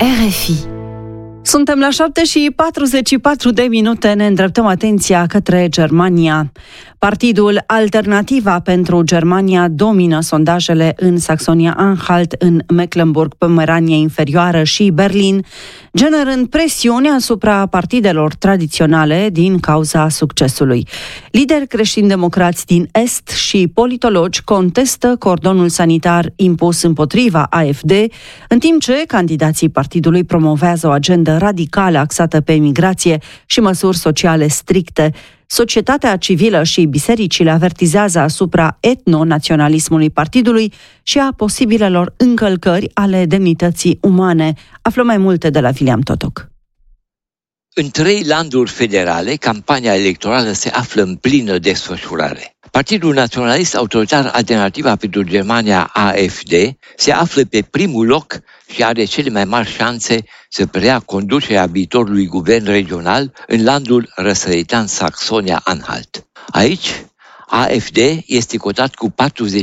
RFI. Suntem la 7:44, ne îndreptăm atenția către Germania. Partidul Alternativa pentru Germania domină sondajele în Saxonia-Anhalt, în Mecklenburg-Pomerania Inferioară și Berlin, generând presiune asupra partidelor tradiționale din cauza succesului. Lideri creștini-democrați din Est și politologi contestă cordonul sanitar impus împotriva AfD, în timp ce candidații partidului promovează o agendă radicală axată pe migrație și măsuri sociale stricte. Societatea civilă și bisericile avertizează asupra etnonaționalismului partidului și a posibilelor încălcări ale demnității umane. Aflăm mai multe de la William Totoc. În 3 landuri federale, campania electorală se află în plină desfășurare. Partidul Naționalist Autoritar Alternativa pentru Germania, AfD, se află pe primul loc și are cele mai mari șanse să preia conducerea viitorului guvern regional în landul răsăritean Saxonia-Anhalt. Aici, AfD este cotat cu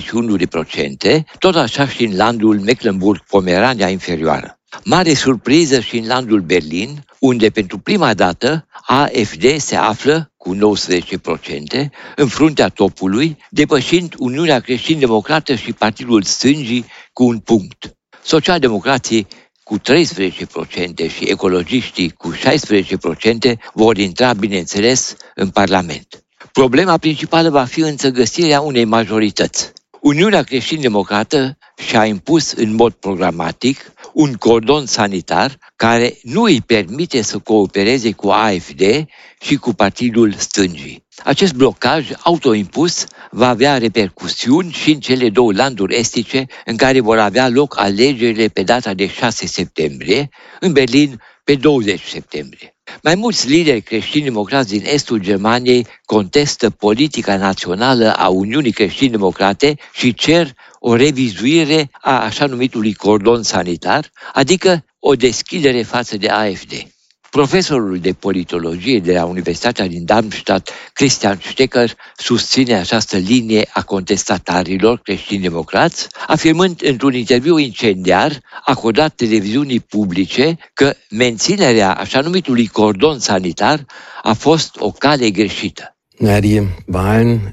41%, tot așa și în landul Mecklenburg-Pomerania Inferioară. Mare surpriză și în landul Berlin, unde pentru prima dată AfD se află cu 19% în fruntea topului, depășind Uniunea Creștin-Democrată și Partidul Stângii cu 1 punct. Socialdemocrații cu 13% și ecologiștii cu 16% vor intra, bineînțeles, în Parlament. Problema principală va fi însă găsirea unei majorități. Uniunea Creștin-Democrată și-a impus în mod programatic un cordon sanitar care nu îi permite să coopereze cu AfD și cu Partidul Stângii. Acest blocaj autoimpus va avea repercusiuni și în cele 2 landuri estice în care vor avea loc alegerile pe data de 6 septembrie, în Berlin pe 20 septembrie. Mai mulți lideri creștini-democrați din estul Germaniei contestă politica națională a Uniunii Creștini-Democrate și cer o revizuire a așa numitului cordon sanitar, adică o deschidere față de AfD. Profesorul de politologie de la Universitatea din Darmstadt, Christian Stecker, susține această linie a contestatarilor creștini-democrați, afirmând într-un interviu incendiar acordat televiziunii publice că menținerea așa numitului cordon sanitar a fost o cale greșită. Die Wahlen